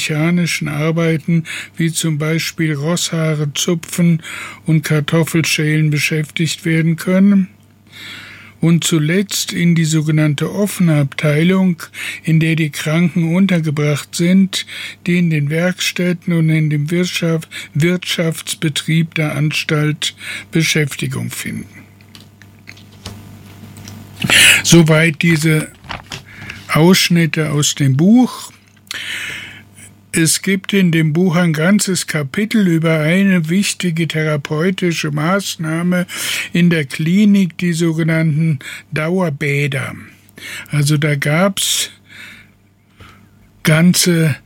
mechanischen Arbeiten wie zum Beispiel Rosshaare zupfen und Kartoffelschälen beschäftigt werden können. Und zuletzt in die sogenannte offene Abteilung, in der die Kranken untergebracht sind, die in den Werkstätten und in dem Wirtschaftsbetrieb der Anstalt Beschäftigung finden. Soweit diese Ausschnitte aus dem Buch. Es gibt in dem Buch ein ganzes Kapitel über eine wichtige therapeutische Maßnahme in der Klinik, die sogenannten Dauerbäder. Also da gab's ganze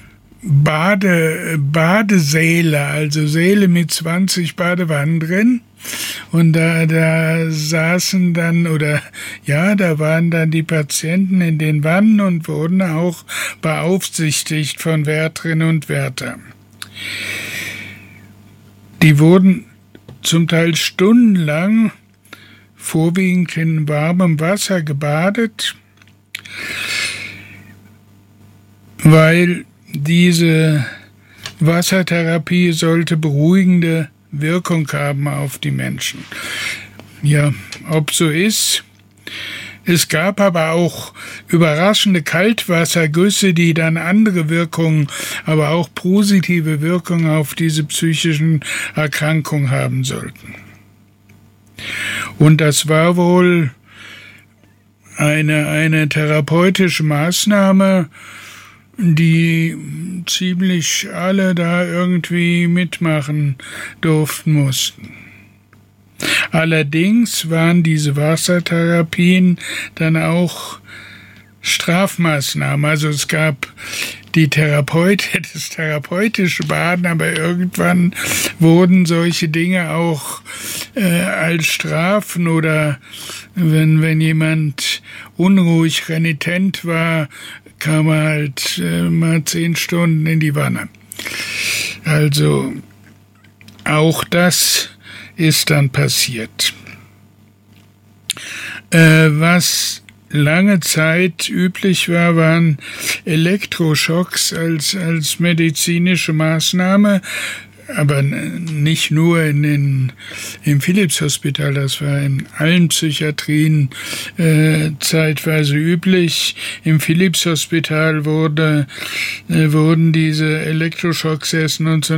Badesäle, also Säle mit 20 Badewannen drin. Und da saßen dann, da waren dann die Patienten in den Wannen und wurden auch beaufsichtigt von Wärterinnen und Wärter. Die wurden zum Teil stundenlang vorwiegend in warmem Wasser gebadet, weil diese Wassertherapie sollte beruhigende Wirkung haben auf die Menschen. Ja, ob so ist. Es gab aber auch überraschende Kaltwassergüsse, die dann andere Wirkungen, aber auch positive Wirkungen auf diese psychischen Erkrankungen haben sollten. Und das war wohl eine therapeutische Maßnahme, die ziemlich alle da irgendwie mitmachen mussten. Allerdings waren diese Wassertherapien dann auch Strafmaßnahmen. Also es gab das therapeutische Baden, aber irgendwann wurden solche Dinge auch als Strafen oder wenn jemand unruhig, renitent war, kam er halt mal 10 Stunden in die Wanne. Also auch das ist dann passiert. Was lange Zeit üblich war, waren Elektroschocks als medizinische Maßnahme, aber nicht nur im Philipps-Hospital, das war in allen Psychiatrien zeitweise üblich. Im Philipps-Hospital wurden diese Elektroschocks erst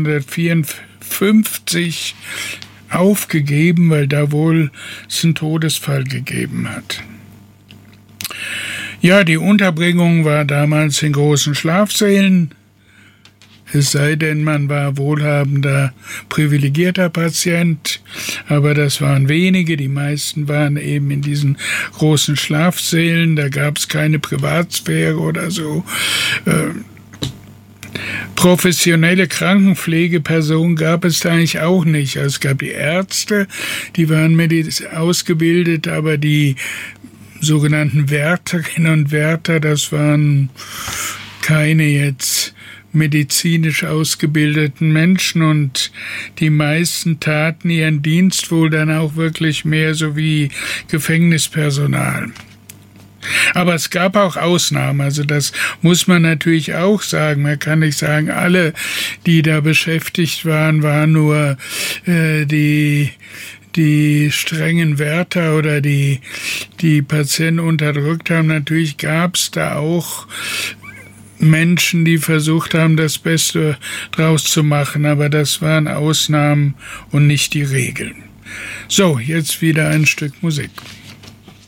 1954 aufgegeben, weil da wohl es einen Todesfall gegeben hat. Ja, die Unterbringung war damals in großen Schlafsälen, es sei denn, man war wohlhabender, privilegierter Patient, aber das waren wenige, die meisten waren eben in diesen großen Schlafsälen, da gab es keine Privatsphäre oder so. Professionelle Krankenpflegepersonen gab es da eigentlich auch nicht. Also es gab die Ärzte, die waren ausgebildet, aber die sogenannten Wärterinnen und Wärter, das waren keine jetzt medizinisch ausgebildeten Menschen und die meisten taten ihren Dienst wohl dann auch wirklich mehr so wie Gefängnispersonal. Aber es gab auch Ausnahmen, also das muss man natürlich auch sagen. Man kann nicht sagen, alle, die da beschäftigt waren nur die strengen Wärter oder die Patienten unterdrückt haben. Natürlich gab es da auch Menschen, die versucht haben, das Beste draus zu machen, aber das waren Ausnahmen und nicht die Regeln. So, jetzt wieder ein Stück Musik.